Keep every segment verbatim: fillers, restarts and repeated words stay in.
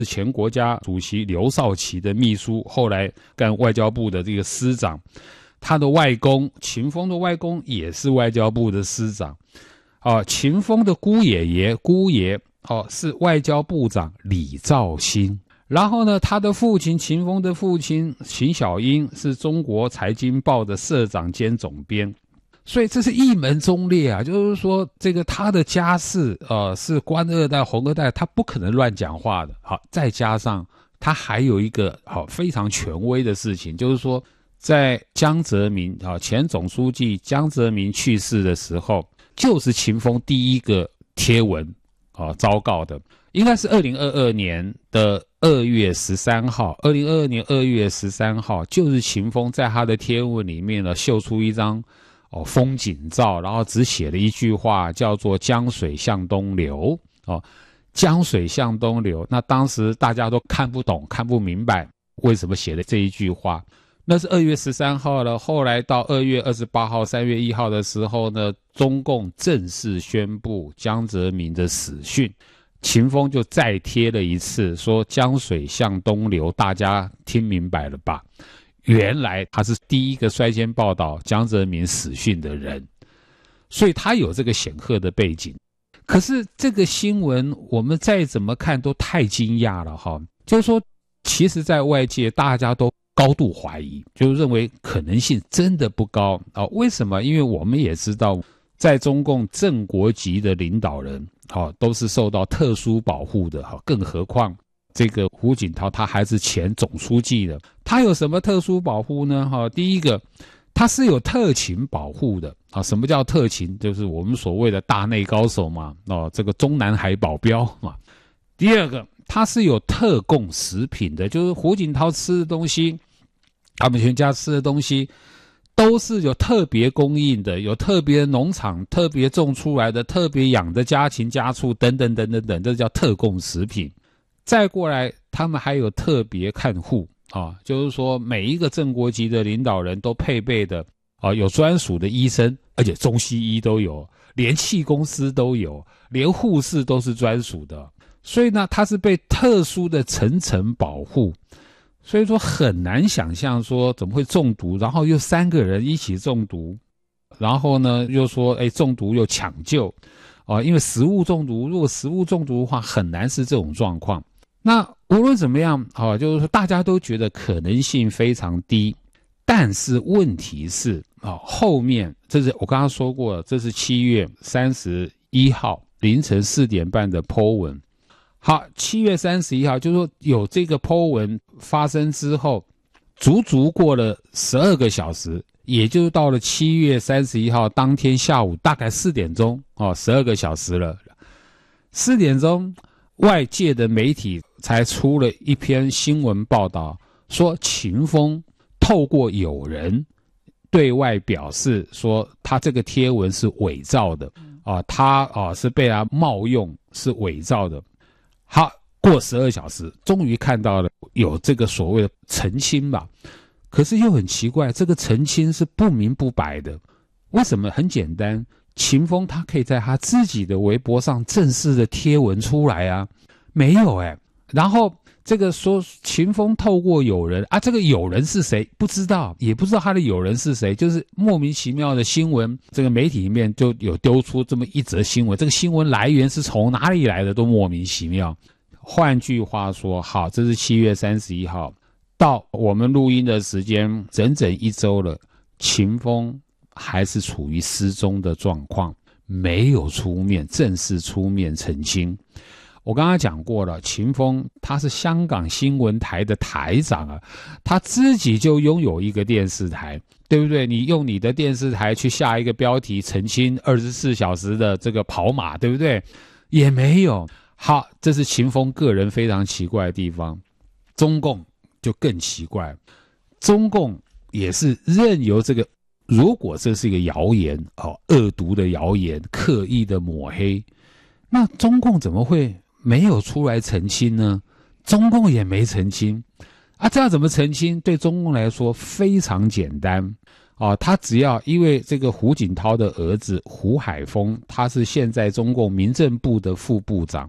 是前国家主席刘少奇的秘书，后来干外交部的这个司长。他的外公秦风的外公也是外交部的司长。啊，秦风的姑爷爷姑爷哦是外交部长李肇兴。然后呢，他的父亲秦风的父亲秦小英是中国财经报的社长兼总编。所以这是一门忠烈啊，就是说这个他的家世呃是官二代红二代，他不可能乱讲话的。好，再加上他还有一个好非常权威的事情，就是说在江泽民啊前总书记江泽民去世的时候，就是秦风第一个贴文啊昭告的，应该是二零二二年的二月十三号，二零二二年二月十三号，就是秦风在他的贴文里面呢秀出一张哦风景照，然后只写了一句话，叫做江水向东流哦，江水向东流。那当时大家都看不懂看不明白为什么写了这一句话。那是二月十三号了，后来到二月二十八号三月一号的时候呢，中共正式宣布江泽民的死讯，秦风就再贴了一次说江水向东流，大家听明白了吧？原来他是第一个率先报道江泽民死讯的人，所以他有这个显赫的背景。可是这个新闻我们再怎么看都太惊讶了哈，就是说其实在外界大家都高度怀疑，就认为可能性真的不高啊。为什么？因为我们也知道在中共正国级的领导人好都是受到特殊保护的，好，更何况这个胡锦涛他还是前总书记的，他有什么特殊保护呢？哈，第一个，他是有特勤保护的啊。什么叫特勤？就是我们所谓的大内高手嘛，哦，这个中南海保镖嘛。第二个，他是有特供食品的，就是胡锦涛吃的东西，他们全家吃的东西，都是有特别供应的，有特别农场特别种出来的，特别养的家禽家畜等等等等等，这叫特供食品。再过来，他们还有特别看护啊，就是说每一个正国级的领导人都配备的啊，有专属的医生，而且中西医都有，连气公司都有，连护士都是专属的。所以呢，他是被特殊的层层保护，所以说很难想象说怎么会中毒，然后又三个人一起中毒，然后呢又说哎中毒又抢救啊，因为食物中毒，如果食物中毒的话很难是这种状况。那无论怎么样啊，就是说大家都觉得可能性非常低，但是问题是啊，后面这是我刚刚说过，这是七月三十一号凌晨四点半的 po 文。好，七月三十一号，就是说有这个 po 文发生之后，足足过了十二个小时，也就是到了七月三十一号当天下午大概四点钟哦，十二个小时了。四点钟，外界的媒体才出了一篇新闻报道，说秦风透过友人对外表示说，他这个贴文是伪造的啊，他啊是被他冒用，是伪造的。好，过十二小时，终于看到了有这个所谓的澄清吧。可是又很奇怪，这个澄清是不明不白的。为什么？很简单，秦风他可以在他自己的微博上正式的贴文出来啊，没有哎、欸。然后这个说秦风透过友人啊，这个友人是谁不知道，也不知道他的友人是谁，就是莫名其妙的新闻，这个媒体里面就有丢出这么一则新闻，这个新闻来源是从哪里来的都莫名其妙。换句话说，好，这是七月三十一号，到我们录音的时间整整一周了，秦风还是处于失踪的状况，没有出面正式出面澄清。我刚刚讲过了，秦风他是香港新闻台的台长啊，他自己就拥有一个电视台，对不对？你用你的电视台去下一个标题澄清二十四小时的这个跑马，对不对？也没有。好，这是秦风个人非常奇怪的地方。中共就更奇怪，中共也是任由这个，如果这是一个谣言哦，恶毒的谣言，刻意的抹黑，那中共怎么会没有出来澄清呢？中共也没澄清啊，这样怎么澄清？对中共来说非常简单啊，他只要因为这个胡锦涛的儿子胡海峰，他是现在中共民政部的副部长，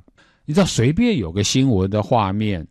你知道随便有个新闻的画面，